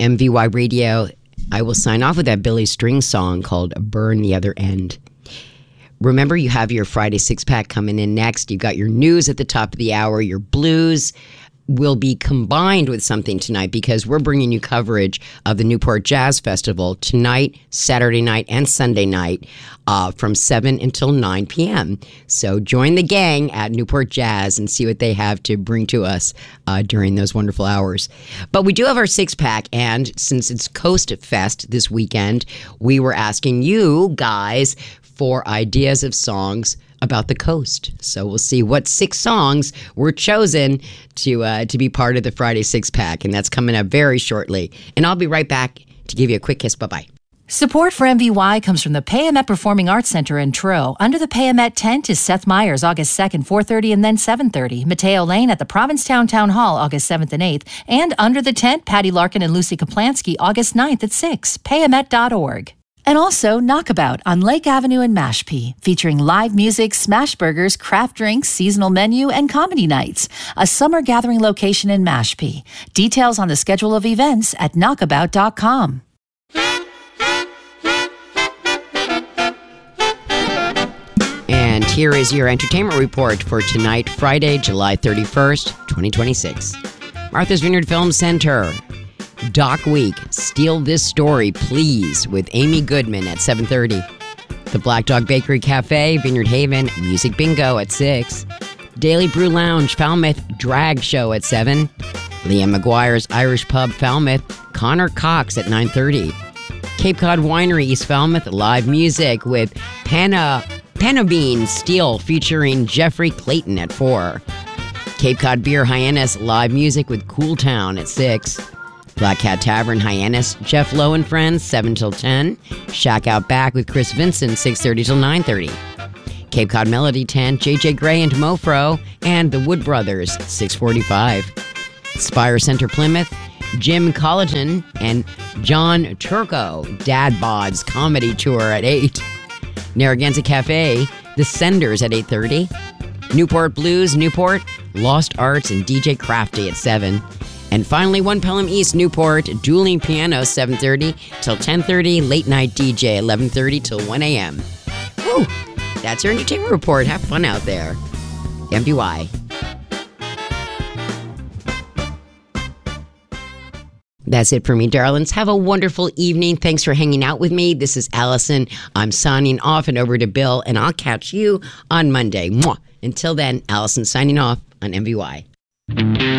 MVY Radio. I will sign off with that Billy String song called Burn the Other End. Remember, you have your Friday six-pack coming in next. You've got your news at the top of the hour. Your blues will be combined with something tonight because we're bringing you coverage of the Newport Jazz Festival tonight, Saturday night, and Sunday night from 7 until 9 p.m. So join the gang at Newport Jazz and see what they have to bring to us during those wonderful hours. But we do have our six-pack, and since it's Coast Fest this weekend, we were asking you guys for ideas of songs about the coast. So we'll see what 6 songs were chosen to be part of the Friday six-pack, and that's coming up very shortly. And I'll be right back to give you a quick kiss. Bye-bye. Support for MVY comes from the Payamet Performing Arts Center in Truro. Under the Payamet tent is Seth Meyers, August 2nd, 4:30 and then 7:30. Mateo Lane at the Provincetown Town Hall, August 7th and 8th. And under the tent, Patty Larkin and Lucy Kaplansky, August 9th at 6. Payamet.org. And also Knockabout on Lake Avenue in Mashpee, featuring live music, smash burgers, craft drinks, seasonal menu, and comedy nights. A summer gathering location in Mashpee. Details on the schedule of events at knockabout.com. And here is your entertainment report for tonight, Friday, July 31st, 2026. Martha's Vineyard Film Center. Doc Week, Steal This Story, Please, with Amy Goodman at 7:30. The Black Dog Bakery Cafe, Vineyard Haven, Music Bingo at 6. Daily Brew Lounge, Falmouth Drag Show at 7. Liam McGuire's Irish Pub, Falmouth, Connor Cox at 9:30. Cape Cod Winery, East Falmouth, live music with Panabine Steel featuring Jeffrey Clayton at 4. Cape Cod Beer Hyannis, live music with Cool Town at 6. Black Cat Tavern, Hyannis, Jeff Lowe and Friends, 7 till 10. Shack Out Back with Chris Vincent, 6:30 till 9:30. Cape Cod Melody Tent, JJ Gray and Mofro, and the Wood Brothers, 6:45. Spire Center Plymouth, Jim Colleton and John Turco, Dad Bod's Comedy Tour at 8. Narragansett Cafe, The Senders at 8:30. Newport Blues, Newport, Lost Arts and DJ Crafty at 7. And finally, One Pelham East, Newport, Dueling Piano, 7:30 till 10:30. Late Night DJ, 11:30 till 1 a.m. Woo! That's your entertainment report. Have fun out there. MVY. That's it for me, darlings. Have a wonderful evening. Thanks for hanging out with me. This is Allison. I'm signing off and over to Bill, and I'll catch you on Monday. Mwah. Until then, Allison signing off on MVY.